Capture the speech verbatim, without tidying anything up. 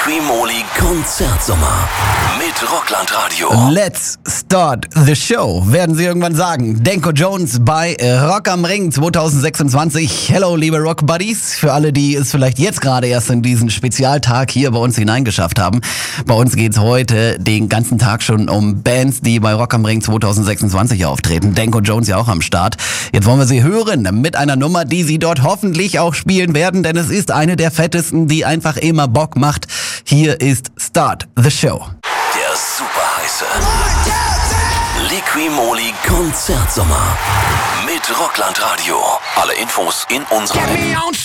Liquimoli Konzertsommer mit Rockland Radio. Let's start the show, werden sie irgendwann sagen. Danko Jones bei Rock am Ring zwanzig sechsundzwanzig. Hello, liebe Rock Buddies. Für alle, die es vielleicht jetzt gerade erst in diesen Spezialtag hier bei uns hineingeschafft haben. Bei uns geht's heute den ganzen Tag schon um Bands, die bei Rock am Ring zwanzig sechsundzwanzig auftreten. Danko Jones ja auch am Start. Jetzt wollen wir sie hören mit einer Nummer, die sie dort hoffentlich auch spielen werden, denn es ist eine der fettesten, die einfach immer Bock macht. Hier ist Start the Show. Der super heiße Liquimoli Konzertsommer mit Rockland Radio. Alle Infos in unserer App.